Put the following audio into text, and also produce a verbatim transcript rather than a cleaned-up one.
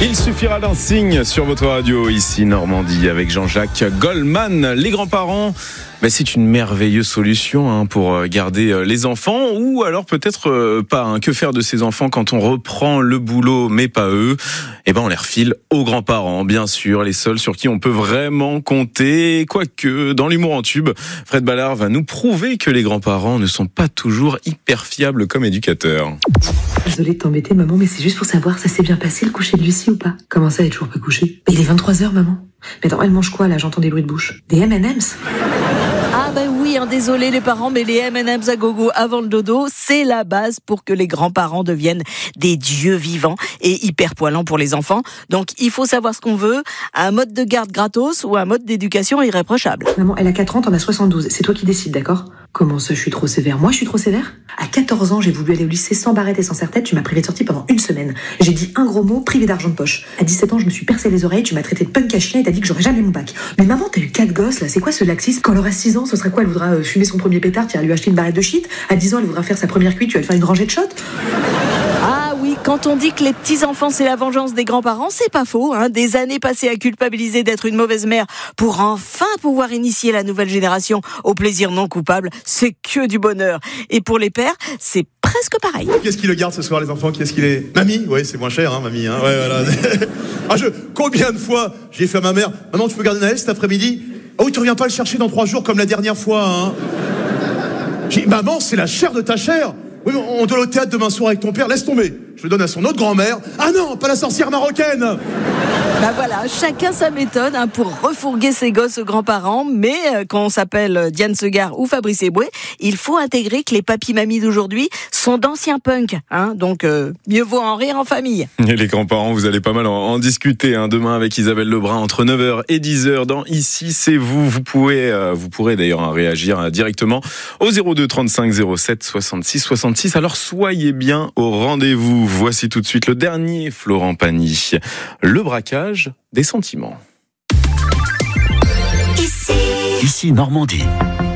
Il suffira d'un signe sur votre radio, ici Normandie, avec Jean-Jacques Goldman. Les grands-parents, ben c'est une merveilleuse solution hein, pour garder les enfants, ou alors peut-être euh, pas. Hein. Que faire de ces enfants quand on reprend le boulot, mais pas eux? Eh ben on les refile aux grands-parents, bien sûr, les seuls sur qui on peut vraiment compter. Quoique, dans l'humour en tube, Fred Ballard va nous prouver que les grands-parents ne sont pas toujours hyper fiables comme éducateurs. Désolée de t'embêter, maman, mais c'est juste pour savoir, ça s'est bien passé le coucher de Lucie ou pas? Comment ça, elle est toujours pas couchée? Il est vingt-trois heures, maman. Mais attends, elle mange quoi, là? J'entends des bruits de bouche. Des M and M's? Ah ben oui, hein, désolé les parents, mais les M and M's à gogo avant le dodo, c'est la base pour que les grands-parents deviennent des dieux vivants et hyper poilants pour les enfants. Donc il faut savoir ce qu'on veut, un mode de garde gratos ou un mode d'éducation irréprochable. Maman, elle a quatre ans, t'en as soixante-douze. C'est toi qui décides, d'accord? Comment ça, je suis trop sévère? Moi, je suis trop sévère? À quatorze ans, j'ai voulu aller au lycée sans barrette et sans serre-tête. Tu m'as privé de sortie pendant une semaine. J'ai dit un gros mot, privé d'argent de poche. À dix-sept ans, je me suis percé les oreilles. Tu m'as traité de punk à chien et t'as dit que j'aurais jamais mon bac. Mais maman, t'as eu quatre gosses, là. C'est quoi ce laxisme? Quand elle aura six ans, ce sera quoi? Elle voudra euh, fumer son premier pétard, tu vas lui acheter une barrette de shit. À dix ans, elle voudra faire sa première cuite, tu vas lui faire une rangée de shots. Ah oui, quand on dit que les petits-enfants c'est la vengeance des grands-parents, c'est pas faux. Hein. Des années passées à culpabiliser d'être une mauvaise mère pour enfin pouvoir initier la nouvelle génération au plaisir non coupable, c'est que du bonheur. Et pour les pères, c'est presque pareil. Qui est-ce qui le garde ce soir, les enfants? Qui est-ce qui les... Mamie? Oui, c'est moins cher, hein, mamie. Hein. Ouais, voilà. ah, je... Combien de fois j'ai fait à ma mère, maman, tu peux garder Naël cet après-midi? Oh oui, tu reviens pas le chercher dans trois jours comme la dernière fois, hein. J'ai dit, maman, c'est la chair de ta chair. Oui, on doit aller au théâtre demain soir avec ton père, laisse tomber. Je le donne à son autre grand-mère. Ah non, pas la sorcière marocaine. Bah voilà, chacun sa méthode hein, pour refourguer ses gosses aux grands-parents, mais euh, quand on s'appelle Diane Segar ou Fabrice Eboué, il faut intégrer que les papis-mamies d'aujourd'hui sont d'anciens punks, hein, donc euh, mieux vaut en rire en famille. Et les grands-parents, vous allez pas mal en, en discuter hein, demain avec Isabelle Lebrun entre neuf heures et dix heures dans Ici c'est vous. Vous pouvez, euh, vous pourrez d'ailleurs hein, réagir hein, directement au zéro deux trente-cinq zéro sept soixante-six soixante-six. Alors soyez bien au rendez-vous. Voici tout de suite le dernier Florent Pagny, le braquage des sentiments. Ici, Ici Normandie.